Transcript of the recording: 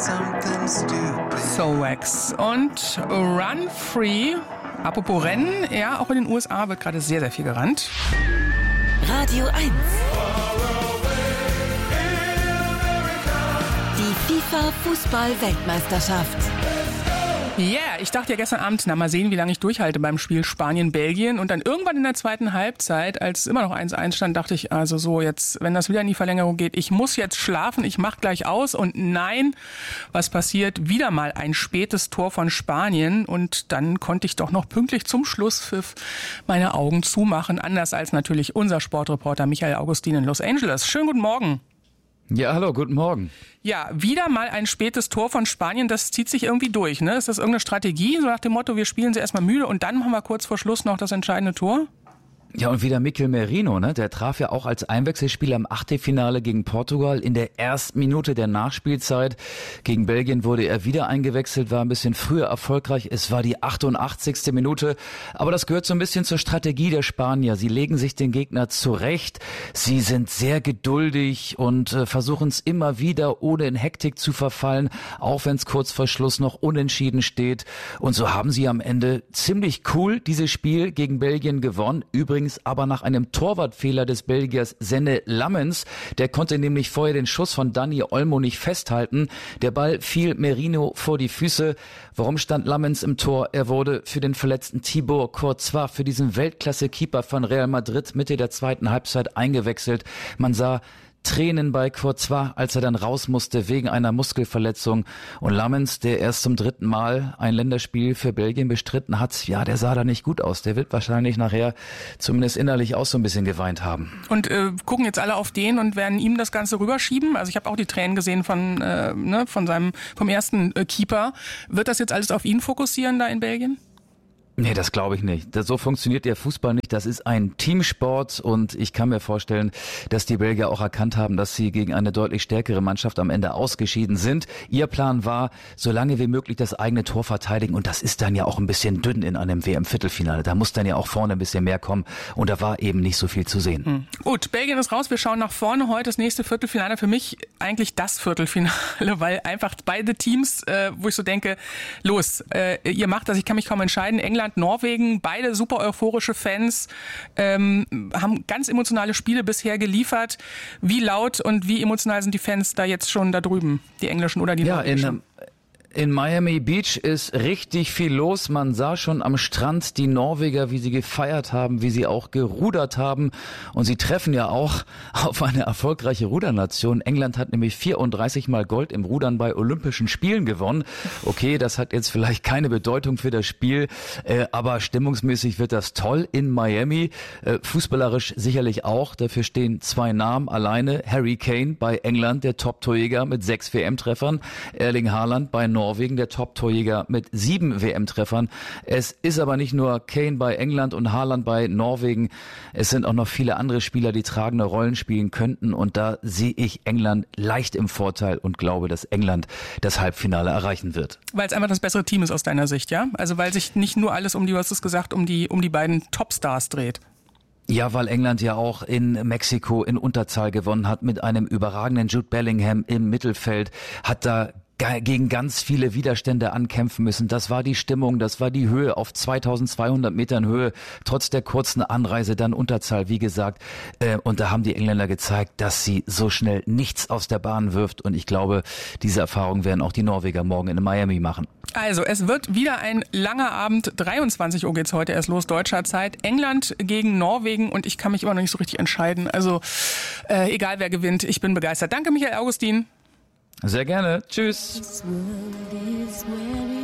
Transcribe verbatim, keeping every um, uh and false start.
So Wax und Run Free. Apropos Rennen, ja, auch in den U S A wird gerade sehr, sehr viel gerannt. Radio eins. Die FIFA-Fußball-Weltmeisterschaft. Ja, yeah, ich dachte ja gestern Abend, na mal sehen, wie lange ich durchhalte beim Spiel Spanien-Belgien. Und dann irgendwann in der zweiten Halbzeit, als es immer noch eins eins stand, dachte ich, also so jetzt, wenn das wieder in die Verlängerung geht, ich muss jetzt schlafen, ich mach gleich aus. Und nein, was passiert? Wieder mal ein spätes Tor von Spanien. Und dann konnte ich doch noch pünktlich zum Schlusspfiff meine Augen zumachen. Anders als natürlich unser Sportreporter Michael Augustin in Los Angeles. Schönen guten Morgen. Ja, hallo, guten Morgen. Ja, wieder mal ein spätes Tor von Spanien, das zieht sich irgendwie durch, ne? Ist das irgendeine Strategie, so nach dem Motto, wir spielen sie erstmal müde und dann machen wir kurz vor Schluss noch das entscheidende Tor? Ja, und wieder Mikel Merino, ne? Der traf ja auch als Einwechselspieler im Achtelfinale gegen Portugal in der ersten Minute der Nachspielzeit. Gegen Belgien wurde er wieder eingewechselt, war ein bisschen früher erfolgreich. Es war die achtundachtzigste Minute. Aber das gehört so ein bisschen zur Strategie der Spanier. Sie legen sich den Gegner zurecht. Sie sind sehr geduldig und äh, versuchen es immer wieder, ohne in Hektik zu verfallen, auch wenn es kurz vor Schluss noch unentschieden steht. Und so haben sie am Ende ziemlich cool dieses Spiel gegen Belgien gewonnen. Übrigens aber nach einem Torwartfehler des Belgiers Senne Lammens. Der konnte nämlich vorher den Schuss von Dani Olmo nicht festhalten. Der Ball fiel Merino vor die Füße. Warum stand Lammens im Tor? Er wurde für den verletzten Thibaut Courtois, für diesen Weltklasse-Keeper von Real Madrid, Mitte der zweiten Halbzeit eingewechselt. Man sah Tränen bei Courtois, als er dann raus musste wegen einer Muskelverletzung. Und Lammens, der erst zum dritten Mal ein Länderspiel für Belgien bestritten hat, ja, der sah da nicht gut aus. Der wird wahrscheinlich nachher zumindest innerlich auch so ein bisschen geweint haben. Und äh, gucken jetzt alle auf den und werden ihm das Ganze rüberschieben. Also ich habe auch die Tränen gesehen von äh, ne, von seinem vom ersten äh, Keeper. Wird das jetzt alles auf ihn fokussieren da in Belgien? Nee, das glaube ich nicht. Das, so funktioniert der Fußball nicht. Das ist ein Teamsport und ich kann mir vorstellen, dass die Belgier auch erkannt haben, dass sie gegen eine deutlich stärkere Mannschaft am Ende ausgeschieden sind. Ihr Plan war, so lange wie möglich das eigene Tor verteidigen und das ist dann ja auch ein bisschen dünn in einem W M-Viertelfinale. Da muss dann ja auch vorne ein bisschen mehr kommen und da war eben nicht so viel zu sehen. Hm. Gut, Belgien ist raus. Wir schauen nach vorne. Heute das nächste Viertelfinale. Für mich eigentlich das Viertelfinale, weil einfach beide Teams, äh, wo ich so denke, los, äh, ihr macht das, ich kann mich kaum entscheiden. England, Norwegen, beide super euphorische Fans, ähm, haben ganz emotionale Spiele bisher geliefert. Wie laut und wie emotional sind die Fans da jetzt schon da drüben, die englischen oder die ja, norwegischen? In, In Miami Beach ist richtig viel los. Man sah schon am Strand die Norweger, wie sie gefeiert haben, wie sie auch gerudert haben. Und sie treffen ja auch auf eine erfolgreiche Rudernation. England hat nämlich vierunddreißig Mal Gold im Rudern bei Olympischen Spielen gewonnen. Okay, das hat jetzt vielleicht keine Bedeutung für das Spiel, äh, aber stimmungsmäßig wird das toll in Miami. Äh, fußballerisch sicherlich auch. Dafür stehen zwei Namen alleine. Harry Kane bei England, der Top-Torjäger mit sechs W M-Treffern. Erling Haaland bei Norwegen, der Top-Torjäger mit sieben W M-Treffern. Es ist aber nicht nur Kane bei England und Haaland bei Norwegen. Es sind auch noch viele andere Spieler, die tragende Rollen spielen könnten. Und da sehe ich England leicht im Vorteil und glaube, dass England das Halbfinale erreichen wird. Weil es einfach das bessere Team ist aus deiner Sicht, ja? Also weil sich nicht nur alles um die, du hast es gesagt, um die, um die beiden Topstars dreht. Ja, weil England ja auch in Mexiko in Unterzahl gewonnen hat mit einem überragenden Jude Bellingham im Mittelfeld, hat da gegen ganz viele Widerstände ankämpfen müssen. Das war die Stimmung, das war die Höhe auf zweitausendzweihundert Metern Höhe, trotz der kurzen Anreise dann Unterzahl, wie gesagt. Und da haben die Engländer gezeigt, dass sie so schnell nichts aus der Bahn wirft. Und ich glaube, diese Erfahrung werden auch die Norweger morgen in Miami machen. Also, es wird wieder ein langer Abend. dreiundzwanzig Uhr geht's heute erst los, deutscher Zeit. England gegen Norwegen und ich kann mich immer noch nicht so richtig entscheiden. Also, äh, egal wer gewinnt, ich bin begeistert. Danke, Michael Augustin. Sehr gerne. Tschüss.